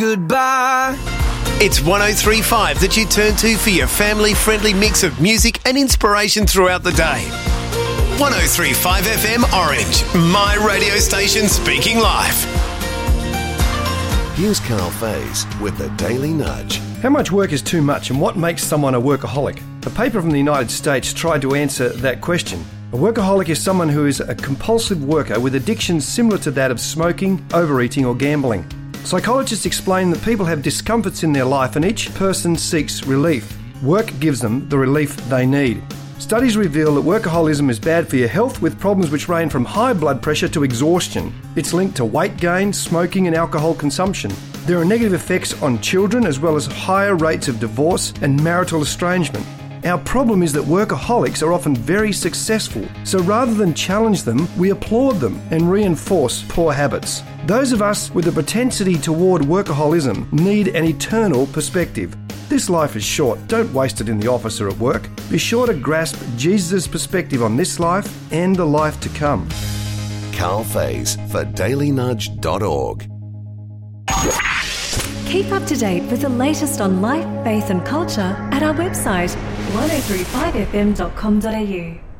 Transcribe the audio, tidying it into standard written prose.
Goodbye. It's 103.5 that you turn to for your family-friendly mix of music and inspiration throughout the day. 103.5 FM Orange, my radio station speaking live. Here's Carl Faze with the Daily Nudge. How much work is too much and what makes someone a workaholic? A paper from the United States tried to answer that question. A workaholic is someone who is a compulsive worker with addictions similar to that of smoking, overeating or gambling. Psychologists explain that people have discomforts in their life and each person seeks relief. Work gives them the relief they need. Studies reveal that workaholism is bad for your health with problems which range from high blood pressure to exhaustion. It's linked to weight gain, smoking and alcohol consumption. There are negative effects on children as well as higher rates of divorce and marital estrangement. Our problem is that workaholics are often very successful, so rather than challenge them, we applaud them and reinforce poor habits. Those of us with a propensity toward workaholism need an eternal perspective. This life is short, don't waste it in the office or at work. Be sure to grasp Jesus' perspective on this life and the life to come. Carl Faze for dailynudge.org. Keep up to date with the latest on life, faith and culture at our website 1035fm.com.au.